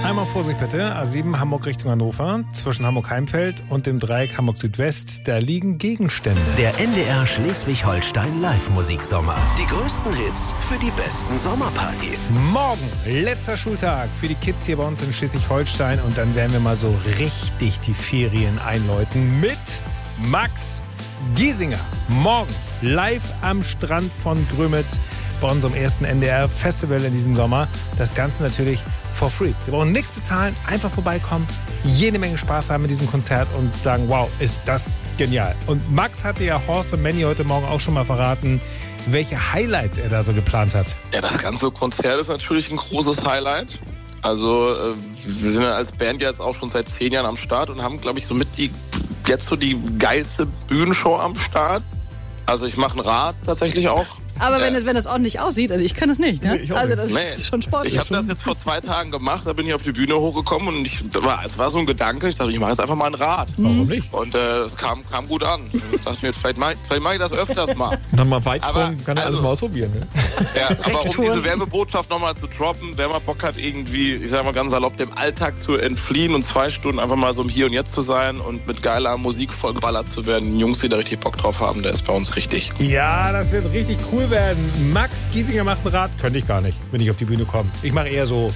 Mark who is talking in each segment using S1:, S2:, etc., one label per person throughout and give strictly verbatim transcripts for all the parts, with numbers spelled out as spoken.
S1: Einmal Vorsicht bitte, A sieben Hamburg Richtung Hannover, zwischen Hamburg-Heimfeld und dem Dreieck Hamburg-Südwest, da liegen Gegenstände.
S2: Der N D R Schleswig-Holstein Live-Musiksommer. Die größten Hits für die besten Sommerpartys.
S1: Morgen, letzter Schultag für die Kids hier bei uns in Schleswig-Holstein und dann werden wir mal so richtig die Ferien einläuten mit Max Giesinger. Morgen live am Strand von Grömitz bei unserem ersten N D R-Festival in diesem Sommer. Das Ganze natürlich for free. Sie brauchen nichts bezahlen, einfach vorbeikommen, jede Menge Spaß haben mit diesem Konzert und sagen, wow, ist das genial. Und Max hatte ja Horst und Manny heute Morgen auch schon mal verraten, welche Highlights er da so geplant hat.
S3: Ja, das ganze Konzert ist natürlich ein großes Highlight. Also äh, wir sind ja als Band jetzt auch schon seit zehn Jahren am Start und haben, glaube ich, somit die jetzt so die geilste Bühnenshow am Start. Also ich mache ein Rad tatsächlich auch.
S4: Aber wenn, äh, es, wenn das ordentlich aussieht, also ich kann das nicht, ne?
S1: Nee,
S4: also das
S3: nee.
S4: ist schon sportlich.
S3: Ich habe das jetzt vor zwei Tagen gemacht, da bin ich auf die Bühne hochgekommen und ich, das war, es war so ein Gedanke, ich dachte, ich mache jetzt einfach mal ein Rad.
S1: Warum nicht?
S3: Und äh, es kam, kam gut an. Ich dachte mir, vielleicht mache ich, mach ich das öfters mal.
S5: Und dann mal Weitsprung,
S3: Aber,
S5: kann er
S3: also,
S5: alles mal ausprobieren. Ne?
S3: Ja, aber um diese Werbebotschaft nochmal zu droppen, wer mal Bock hat, irgendwie, ich sag mal ganz salopp, dem Alltag zu entfliehen und zwei Stunden einfach mal so im Hier und Jetzt zu sein und mit geiler Musik vollgeballert zu werden. Jungs, die da richtig Bock drauf haben, der ist bei uns richtig.
S1: Ja, das wird richtig cool werden. Max Giesinger macht ein Rad, könnte ich gar nicht, wenn ich auf die Bühne komme. Ich mache eher so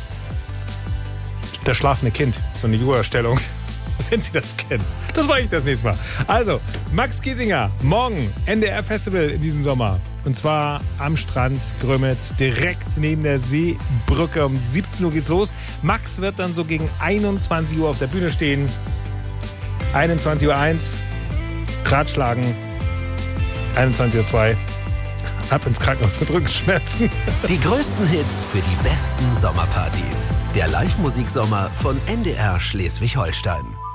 S1: das schlafende Kind, so eine Yoga-Stellung, wenn Sie das kennen. Das mache ich das nächste Mal. Also, Max Giesinger, morgen N D R-Festival in diesem Sommer. Und zwar am Strand Grömitz, direkt neben der Seebrücke. Um siebzehn Uhr geht's los. Max wird dann so gegen einundzwanzig Uhr auf der Bühne stehen. einundzwanzig Uhr eins, Ratschlagen, einundzwanzig Uhr zwei. Ab ins Krankenhaus mit Rückenschmerzen.
S2: Die größten Hits für die besten Sommerpartys. Der Live-Musiksommer von N D R Schleswig-Holstein.